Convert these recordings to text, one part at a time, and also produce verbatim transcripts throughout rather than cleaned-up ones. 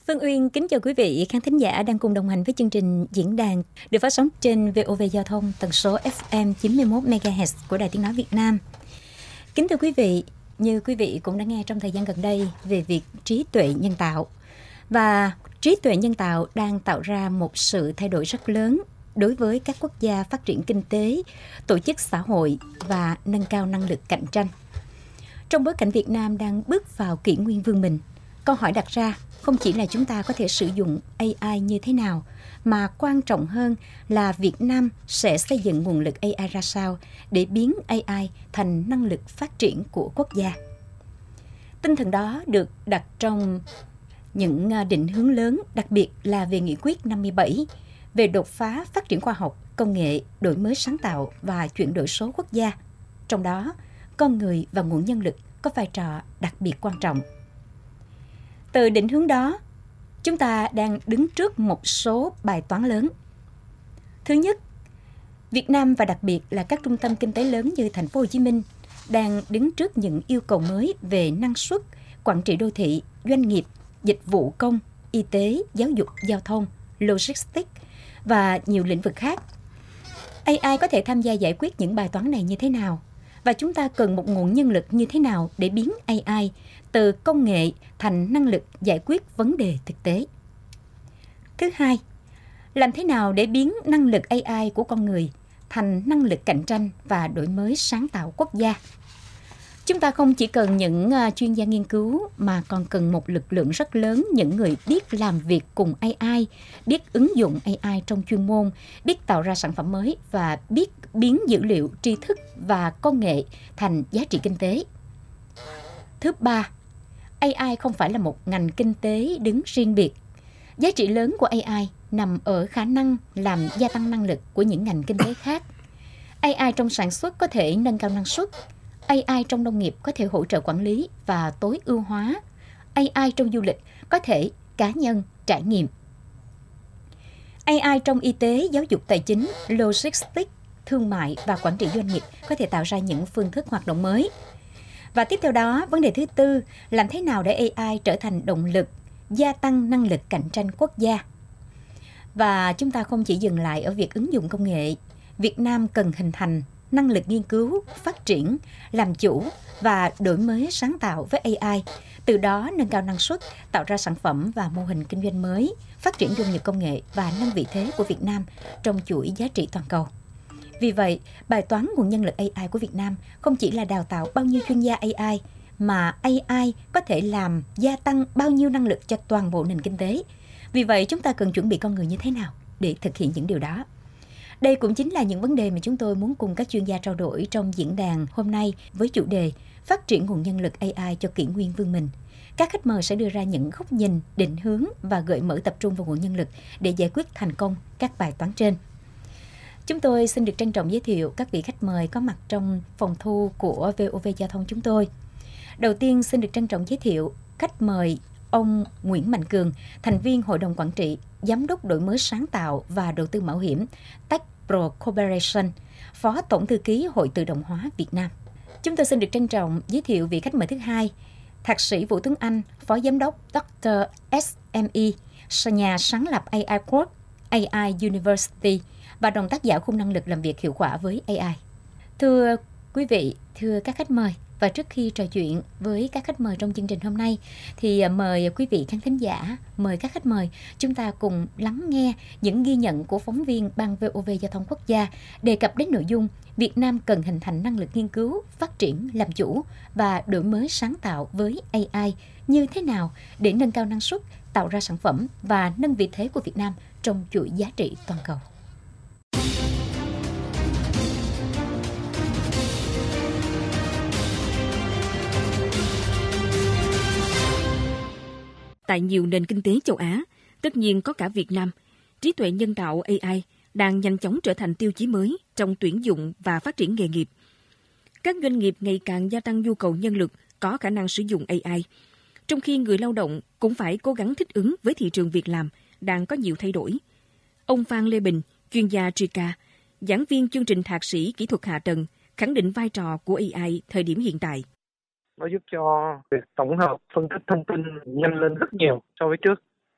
Phương Uyên kính chào quý vị khán thính giả đang cùng đồng hành với chương trình diễn đàn được phát sóng trên vê o vê Giao thông tần số ép em chín mươi mốt mê ga héc của Đài Tiếng Nói Việt Nam. Kính thưa quý vị, như quý vị cũng đã nghe trong thời gian gần đây về việc trí tuệ nhân tạo. Và trí tuệ nhân tạo đang tạo ra một sự thay đổi rất lớn đối với các quốc gia phát triển kinh tế, tổ chức xã hội và nâng cao năng lực cạnh tranh. Trong bối cảnh Việt Nam đang bước vào kỷ nguyên vương mình, câu hỏi đặt ra không chỉ là chúng ta có thể sử dụng a i như thế nào, mà quan trọng hơn là Việt Nam sẽ xây dựng nguồn lực a i ra sao để biến a i thành năng lực phát triển của quốc gia. Tinh thần đó được đặt trong những định hướng lớn, đặc biệt là về nghị quyết năm mươi bảy về đột phá phát triển khoa học, công nghệ, đổi mới sáng tạo và chuyển đổi số quốc gia. Trong đó, con người và nguồn nhân lực có vai trò đặc biệt quan trọng. Từ định hướng đó, chúng ta đang đứng trước một số bài toán lớn. Thứ nhất, Việt Nam và đặc biệt là các trung tâm kinh tế lớn như thành phố Hồ Chí Minh đang đứng trước những yêu cầu mới về năng suất, quản trị đô thị, doanh nghiệp, dịch vụ công, y tế, giáo dục, giao thông, logistics và nhiều lĩnh vực khác. a i có thể tham gia giải quyết những bài toán này như thế nào? Và chúng ta cần một nguồn nhân lực như thế nào để biến a i từ công nghệ thành năng lực giải quyết vấn đề thực tế? Thứ hai, làm thế nào để biến năng lực a i của con người thành năng lực cạnh tranh và đổi mới sáng tạo quốc gia? Chúng ta không chỉ cần những chuyên gia nghiên cứu mà còn cần một lực lượng rất lớn những người biết làm việc cùng a i, biết ứng dụng a i trong chuyên môn, biết tạo ra sản phẩm mới và biết biến dữ liệu, tri thức và công nghệ thành giá trị kinh tế. Thứ ba, a i không phải là một ngành kinh tế đứng riêng biệt. Giá trị lớn của a i nằm ở khả năng làm gia tăng năng lực của những ngành kinh tế khác. a i trong sản xuất có thể nâng cao năng suất. a i trong nông nghiệp có thể hỗ trợ quản lý và tối ưu hóa. a i trong du lịch có thể cá nhân trải nghiệm. a i trong y tế, giáo dục, tài chính, logistics, thương mại và quản trị doanh nghiệp có thể tạo ra những phương thức hoạt động mới. Và tiếp theo đó, vấn đề thứ tư, làm thế nào để a i trở thành động lực, gia tăng năng lực cạnh tranh quốc gia? Và chúng ta không chỉ dừng lại ở việc ứng dụng công nghệ. Việt Nam cần hình thành năng lực nghiên cứu, phát triển, làm chủ và đổi mới sáng tạo với a i, từ đó nâng cao năng suất, tạo ra sản phẩm và mô hình kinh doanh mới, phát triển doanh nghiệp công nghệ và nâng vị thế của Việt Nam trong chuỗi giá trị toàn cầu. Vì vậy, bài toán nguồn nhân lực a i của Việt Nam không chỉ là đào tạo bao nhiêu chuyên gia a i, mà a i có thể làm gia tăng bao nhiêu năng lực cho toàn bộ nền kinh tế. Vì vậy, chúng ta cần chuẩn bị con người như thế nào để thực hiện những điều đó? Đây cũng chính là những vấn đề mà chúng tôi muốn cùng các chuyên gia trao đổi trong diễn đàn hôm nay với chủ đề Phát triển nguồn nhân lực a i cho kỷ nguyên vương mình. Các khách mời sẽ đưa ra những góc nhìn, định hướng và gợi mở tập trung vào nguồn nhân lực để giải quyết thành công các bài toán trên. Chúng tôi xin được trân trọng giới thiệu các vị khách mời có mặt trong phòng thu của vê o vê Giao thông chúng tôi. Đầu tiên xin được trân trọng giới thiệu khách mời ông Nguyễn Mạnh Cường, thành viên Hội đồng Quản trị, Giám đốc đổi mới sáng tạo và đầu tư mạo hiểm TechPro Corporation, Phó Tổng thư ký Hội tự động hóa Việt Nam. Chúng tôi xin được trân trọng giới thiệu vị khách mời thứ hai, Thạc sĩ Vũ Tuấn Anh, Phó Giám đốc Doctor ét em e, nhà sáng lập a i World, a i University và đồng tác giả khung năng lực làm việc hiệu quả với a i. Thưa quý vị, thưa các khách mời, và trước khi trò chuyện với các khách mời trong chương trình hôm nay thì mời quý vị khán thính giả, mời các khách mời chúng ta cùng lắng nghe những ghi nhận của phóng viên Ban vê o vê Giao thông Quốc gia đề cập đến nội dung Việt Nam cần hình thành năng lực nghiên cứu, phát triển, làm chủ và đổi mới sáng tạo với a i như thế nào để nâng cao năng suất, tạo ra sản phẩm và nâng vị thế của Việt Nam trong chuỗi giá trị toàn cầu. Tại nhiều nền kinh tế châu Á, tất nhiên có cả Việt Nam, trí tuệ nhân tạo a i đang nhanh chóng trở thành tiêu chí mới trong tuyển dụng và phát triển nghề nghiệp. Các doanh nghiệp ngày càng gia tăng nhu cầu nhân lực có khả năng sử dụng a i, trong khi người lao động cũng phải cố gắng thích ứng với thị trường việc làm đang có nhiều thay đổi. Ông Phan Lê Bình, chuyên gia giê i ca, giảng viên chương trình thạc sĩ kỹ thuật hạ tầng, khẳng định vai trò của a i thời điểm hiện tại. Nó giúp cho việc tổng hợp, phân tích thông tin nhanh lên rất nhiều so với trước.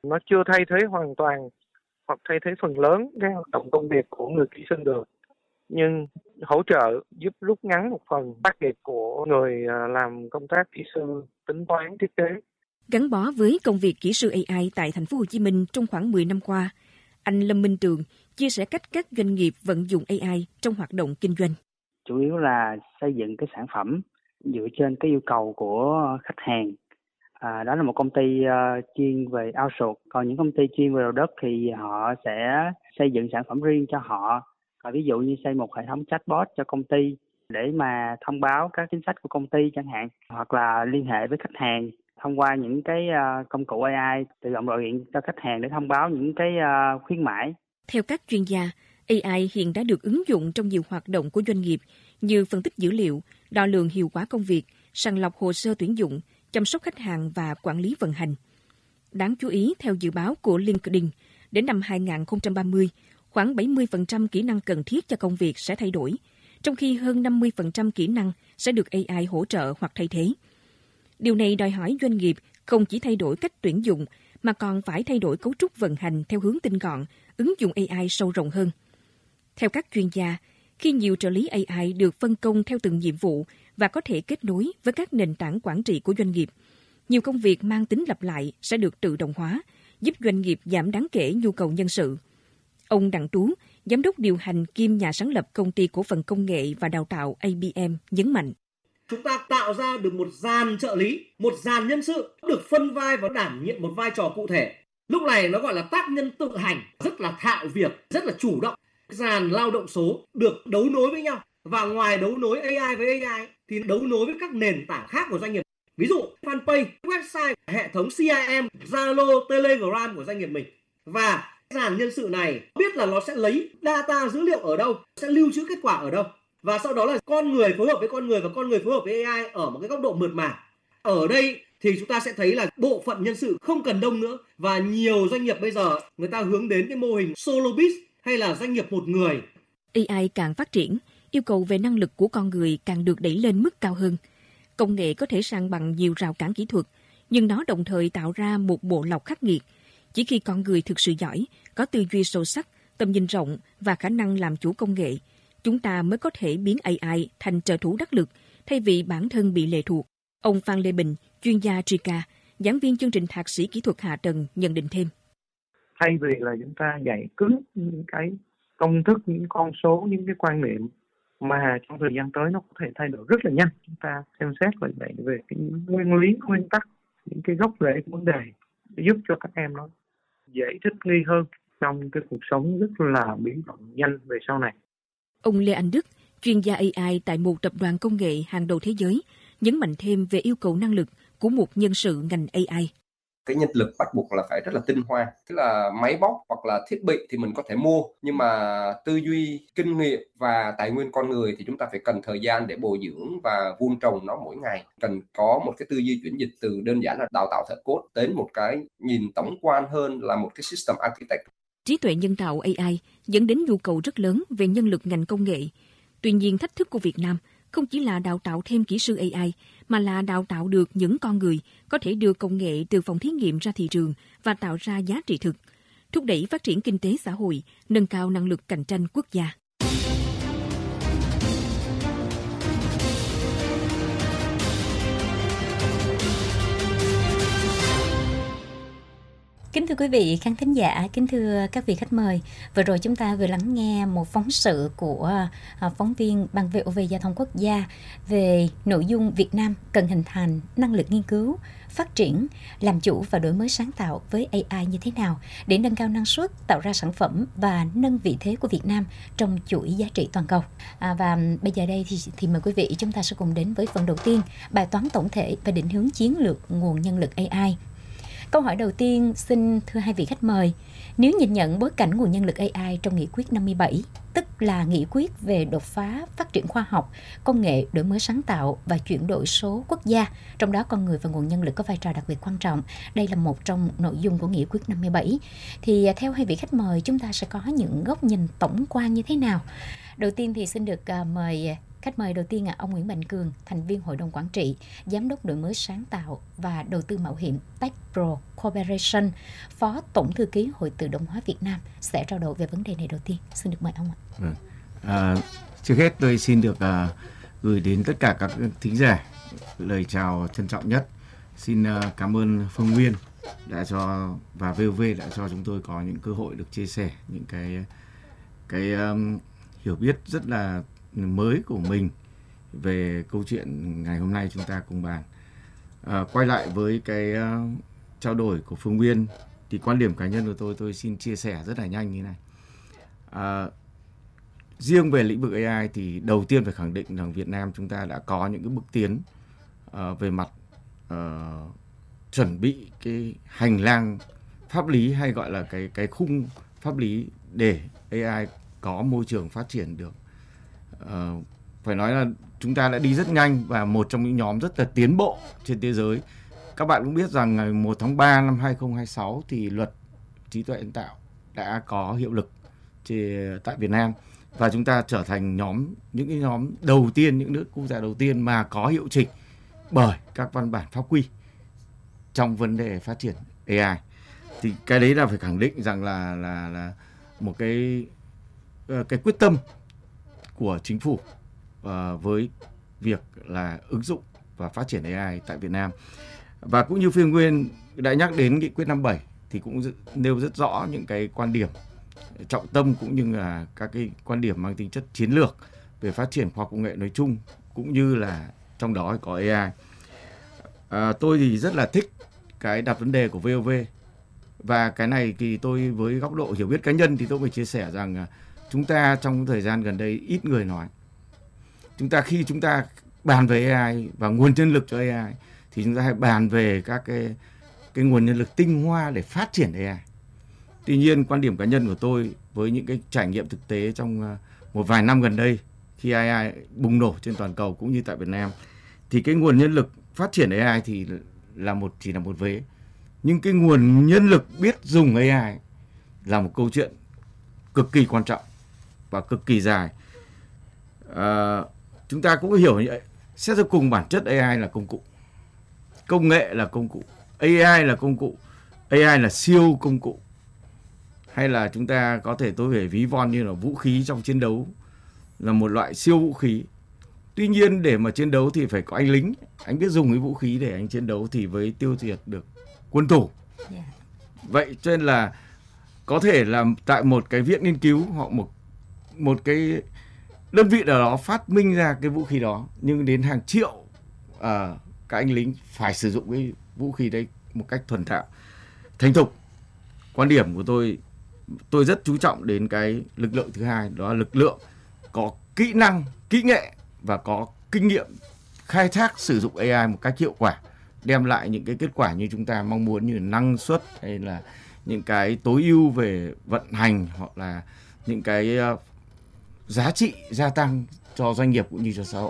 Nó chưa thay thế hoàn toàn hoặc thay thế phần lớn cái hoạt động công việc của người kỹ sư được, nhưng hỗ trợ giúp rút ngắn một phần tác nghiệp của người làm công tác kỹ sư tính toán thiết kế. Gắn bó với công việc kỹ sư a i tại thành phố Hồ Chí Minh trong khoảng mười năm qua, anh Lâm Minh Tường chia sẻ cách các doanh nghiệp vận dụng a i trong hoạt động kinh doanh. Chủ yếu là xây dựng cái sản phẩm dựa trên cái yêu cầu của khách hàng. À, đó là một công ty uh, chuyên về outsource, còn những công ty chuyên về đầu đất thì họ sẽ xây dựng sản phẩm riêng cho họ. À, ví dụ như xây một hệ thống chatbot cho công ty để mà thông báo các chính sách của công ty chẳng hạn, hoặc là liên hệ với khách hàng thông qua những cái uh, công cụ a i tự động gọi điện cho khách hàng để thông báo những cái uh, khuyến mãi. Theo các chuyên gia, a i hiện đã được ứng dụng trong nhiều hoạt động của doanh nghiệp như phân tích dữ liệu, đo lường hiệu quả công việc, sàng lọc hồ sơ tuyển dụng, chăm sóc khách hàng và quản lý vận hành. Đáng chú ý, theo dự báo của LinkedIn, đến năm hai không ba không, khoảng bảy mươi phần trăm kỹ năng cần thiết cho công việc sẽ thay đổi, trong khi hơn năm mươi phần trăm kỹ năng sẽ được a i hỗ trợ hoặc thay thế. Điều này đòi hỏi doanh nghiệp không chỉ thay đổi cách tuyển dụng, mà còn phải thay đổi cấu trúc vận hành theo hướng tinh gọn, ứng dụng a i sâu rộng hơn. Theo các chuyên gia, khi nhiều trợ lý a i được phân công theo từng nhiệm vụ và có thể kết nối với các nền tảng quản trị của doanh nghiệp, nhiều công việc mang tính lặp lại sẽ được tự động hóa, giúp doanh nghiệp giảm đáng kể nhu cầu nhân sự. Ông Đặng Tú, giám đốc điều hành kiêm nhà sáng lập công ty cổ phần công nghệ và đào tạo a bê em nhấn mạnh. Chúng ta tạo ra được một dàn trợ lý, một dàn nhân sự được phân vai và đảm nhiệm một vai trò cụ thể. Lúc này nó gọi là tác nhân tự hành, rất là thạo việc, rất là chủ động. Dàn lao động số được đấu nối với nhau, và ngoài đấu nối a i với a i thì đấu nối với các nền tảng khác của doanh nghiệp. Ví dụ fanpage, website, hệ thống xê i em, Zalo, Telegram của doanh nghiệp mình. Và dàn nhân sự này biết là nó sẽ lấy data dữ liệu ở đâu, sẽ lưu trữ kết quả ở đâu. Và sau đó là con người phối hợp với con người và con người phối hợp với a i ở một cái góc độ mượt mà. Ở đây thì chúng ta sẽ thấy là bộ phận nhân sự không cần đông nữa, và nhiều doanh nghiệp bây giờ người ta hướng đến cái mô hình solo biz hay là doanh nghiệp một người. a i càng phát triển, yêu cầu về năng lực của con người càng được đẩy lên mức cao hơn. Công nghệ có thể san bằng nhiều rào cản kỹ thuật, nhưng nó đồng thời tạo ra một bộ lọc khắc nghiệt. Chỉ khi con người thực sự giỏi, có tư duy sâu sắc, tầm nhìn rộng và khả năng làm chủ công nghệ, chúng ta mới có thể biến a i thành trợ thủ đắc lực thay vì bản thân bị lệ thuộc. Ông Phan Lê Bình, chuyên gia giê i ca, giảng viên chương trình thạc sĩ kỹ thuật hạ tầng, nhận định thêm. Thay vì là chúng ta dạy cứng những cái công thức, những con số, những cái quan niệm mà trong thời gian tới nó có thể thay đổi rất là nhanh, chúng ta xem xét lại vậy về cái nguyên lý, nguyên tắc, những cái gốc rễ của vấn đề để giúp cho các em nó dễ thích nghi hơn trong cái cuộc sống rất là biến động nhanh về sau này. Ông Lê Anh Đức, chuyên gia a i tại một tập đoàn công nghệ hàng đầu thế giới, nhấn mạnh thêm về yêu cầu năng lực của một nhân sự ngành a i. Cái nhân lực bắt buộc là phải rất là tinh hoa, tức là máy móc hoặc là thiết bị thì mình có thể mua, nhưng mà tư duy, kinh nghiệm và tài nguyên con người thì chúng ta phải cần thời gian để bồi dưỡng và vun trồng nó mỗi ngày. Cần có một cái tư duy chuyển dịch từ đơn giản là đào tạo thật code đến một cái nhìn tổng quan hơn là một cái system architect. Trí tuệ nhân tạo a i dẫn đến nhu cầu rất lớn về nhân lực ngành công nghệ. Tuy nhiên, thách thức của Việt Nam không chỉ là đào tạo thêm kỹ sư a i, mà là đào tạo được những con người có thể đưa công nghệ từ phòng thí nghiệm ra thị trường và tạo ra giá trị thực, thúc đẩy phát triển kinh tế xã hội, nâng cao năng lực cạnh tranh quốc gia. Kính thưa quý vị khán thính giả, kính thưa các vị khách mời, vừa rồi chúng ta vừa lắng nghe một phóng sự của phóng viên Ban vê o vê Giao thông Quốc gia về nội dung Việt Nam cần hình thành năng lực nghiên cứu, phát triển, làm chủ và đổi mới sáng tạo với a i như thế nào để nâng cao năng suất, tạo ra sản phẩm và nâng vị thế của Việt Nam trong chuỗi giá trị toàn cầu. À, và bây giờ đây thì, thì mời quý vị chúng ta sẽ cùng đến với phần đầu tiên, bài toán tổng thể và định hướng chiến lược nguồn nhân lực a i. Câu hỏi đầu tiên xin thưa hai vị khách mời, nếu nhìn nhận bối cảnh nguồn nhân lực a i trong nghị quyết năm mươi bảy, tức là nghị quyết về đột phá phát triển khoa học, công nghệ, đổi mới sáng tạo và chuyển đổi số quốc gia, trong đó con người và nguồn nhân lực có vai trò đặc biệt quan trọng. Đây là một trong nội dung của nghị quyết năm mươi bảy. Thì theo hai vị khách mời, chúng ta sẽ có những góc nhìn tổng quan như thế nào? Đầu tiên thì xin được mời Khách mời đầu tiên là ông Nguyễn Mạnh Cường, thành viên Hội đồng Quản trị, Giám đốc đổi mới sáng tạo và đầu tư mạo hiểm TechPro Corporation, Phó Tổng thư ký Hội Tự động hóa Việt Nam sẽ trao đổi về vấn đề này đầu tiên. Xin được mời ông ạ. Vâng. À, trước hết tôi xin được à, gửi đến tất cả các thính giả lời chào trân trọng nhất. Xin à, cảm ơn Phương Nguyên đã cho và vê o vê đã cho chúng tôi có những cơ hội được chia sẻ những cái cái um, hiểu biết rất là mới của mình về câu chuyện ngày hôm nay chúng ta cùng bàn. À, quay lại với cái uh, trao đổi của Phương Nguyên thì quan điểm cá nhân của tôi tôi xin chia sẻ rất là nhanh như này. À, riêng về lĩnh vực a i thì đầu tiên phải khẳng định rằng Việt Nam chúng ta đã có những cái bước tiến uh, về mặt uh, chuẩn bị cái hành lang pháp lý hay gọi là cái cái khung pháp lý để a i có môi trường phát triển được. Uh, phải nói là chúng ta đã đi rất nhanh và một trong những nhóm rất là tiến bộ trên thế giới. Các bạn cũng biết rằng ngày một tháng ba năm hai không hai sáu thì luật trí tuệ nhân tạo đã có hiệu lực tại Việt Nam và chúng ta trở thành nhóm những cái nhóm đầu tiên, những nước quốc gia đầu tiên mà có hiệu chỉnh bởi các văn bản pháp quy trong vấn đề phát triển a i. Thì cái đấy là phải khẳng định rằng là là là một cái cái quyết tâm của chính phủ uh, với việc là ứng dụng và phát triển a i tại Việt Nam. Và cũng như Phương Nguyên đã nhắc đến nghị quyết năm bảy thì cũng nêu rất rõ những cái quan điểm trọng tâm cũng như là các cái quan điểm mang tính chất chiến lược về phát triển khoa học công nghệ nói chung cũng như là trong đó có a i. À, tôi thì rất là thích cái đặt vấn đề của vê o vê và cái này thì tôi với góc độ hiểu biết cá nhân thì tôi phải chia sẻ rằng chúng ta trong thời gian gần đây ít người nói. Chúng ta khi chúng ta bàn về a i và nguồn nhân lực cho a i thì chúng ta hãy bàn về các cái cái nguồn nhân lực tinh hoa để phát triển a i. Tuy nhiên quan điểm cá nhân của tôi với những cái trải nghiệm thực tế trong một vài năm gần đây khi a i bùng nổ trên toàn cầu cũng như tại Việt Nam thì cái nguồn nhân lực phát triển a i thì là một chỉ là một vế, nhưng cái nguồn nhân lực biết dùng a i là một câu chuyện cực kỳ quan trọng và cực kỳ dài. À, chúng ta cũng hiểu như vậy. Xét ra cùng bản chất a i là công cụ, công nghệ là công cụ, a i là công cụ, a i là siêu công cụ, hay là chúng ta có thể tôi phải ví von như là vũ khí trong chiến đấu là một loại siêu vũ khí. Tuy nhiên để mà chiến đấu thì phải có anh lính, anh biết dùng cái vũ khí để anh chiến đấu thì mới tiêu diệt được quân thủ. Yeah. Vậy cho nên là có thể là tại một cái viện nghiên cứu hoặc một một cái đơn vị nào đó phát minh ra cái vũ khí đó, nhưng đến hàng triệu uh, các anh lính phải sử dụng cái vũ khí đấy một cách thuần thạo, thành thục. Quan điểm của tôi, tôi rất chú trọng đến cái lực lượng thứ hai, đó là lực lượng có kỹ năng, kỹ nghệ và có kinh nghiệm khai thác sử dụng a i một cách hiệu quả, đem lại những cái kết quả như chúng ta mong muốn, như năng suất hay là những cái tối ưu về vận hành hoặc là những cái uh, giá trị gia tăng cho doanh nghiệp cũng như cho xã hội.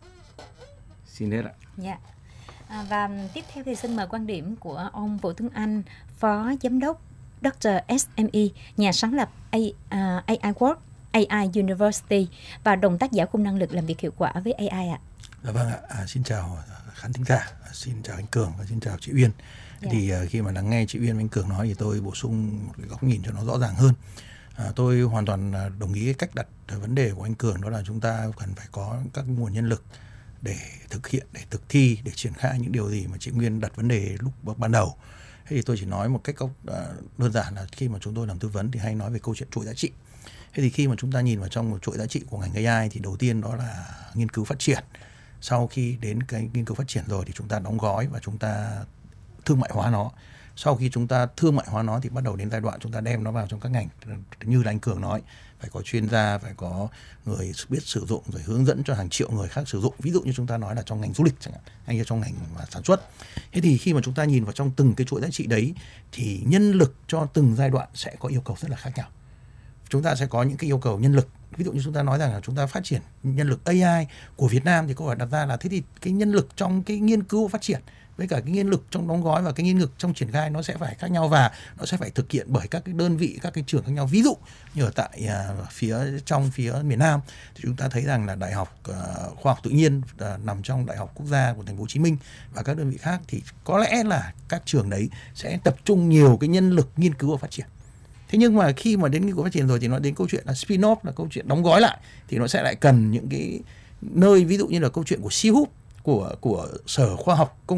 Xin hết ạ. Yeah. À, và tiếp theo thì xin mời quan điểm của ông Vũ Tuấn Anh, Phó Giám đốc Doctor ét em e, nhà sáng lập A I, uh, a i World, a i University và đồng tác giả khung năng lực làm việc hiệu quả với a i ạ. Dạ vâng ạ. À, xin chào khán thính giả, xin chào anh Cường và xin chào chị Uyên. Yeah. Thì uh, khi mà lắng nghe chị Uyên và anh Cường nói thì tôi bổ sung một cái góc nhìn cho nó rõ ràng hơn. À, tôi hoàn toàn đồng ý cái cách đặt vấn đề của anh Cường, đó là chúng ta cần phải có các nguồn nhân lực để thực hiện, để thực thi, để triển khai những điều gì mà chị Nguyên đặt vấn đề lúc ban đầu. Thế thì tôi chỉ nói một cách đơn giản là khi mà chúng tôi làm tư vấn thì hay nói về câu chuyện chuỗi giá trị. Thế thì khi mà chúng ta nhìn vào trong một chuỗi giá trị của ngành a i thì đầu tiên đó là nghiên cứu phát triển. Sau khi đến cái nghiên cứu phát triển rồi thì chúng ta đóng gói và chúng ta thương mại hóa nó. Sau khi chúng ta thương mại hóa nó thì bắt đầu đến giai đoạn chúng ta đem nó vào trong các ngành, như là anh Cường nói, phải có chuyên gia, phải có người biết sử dụng rồi hướng dẫn cho hàng triệu người khác sử dụng. Ví dụ như chúng ta nói là trong ngành du lịch chẳng hạn, hay là trong ngành mà sản xuất. Thế thì khi mà chúng ta nhìn vào trong từng cái chuỗi giá trị đấy thì nhân lực cho từng giai đoạn sẽ có yêu cầu rất là khác nhau. Chúng ta sẽ có những cái yêu cầu nhân lực. Ví dụ như chúng ta nói rằng là chúng ta phát triển nhân lực a i của Việt Nam thì câu hỏi đặt ra là thế thì cái nhân lực trong cái nghiên cứu và phát triển với cả cái nhân lực trong đóng gói và cái nhân lực trong triển khai nó sẽ phải khác nhau, và nó sẽ phải thực hiện bởi các cái đơn vị, các cái trường khác nhau. Ví dụ như ở tại uh, phía trong phía miền Nam thì chúng ta thấy rằng là Đại học uh, Khoa học Tự nhiên uh, nằm trong Đại học Quốc gia của Thành phố Hồ Chí Minh và các đơn vị khác, thì có lẽ là các trường đấy sẽ tập trung nhiều cái nhân lực nghiên cứu và phát triển. Thế nhưng mà khi mà đến nghiên cứu phát triển rồi thì nó đến câu chuyện là spin-off, là câu chuyện đóng gói lại, thì nó sẽ lại cần những cái nơi ví dụ như là câu chuyện của xê i húp, của của Sở Khoa học Công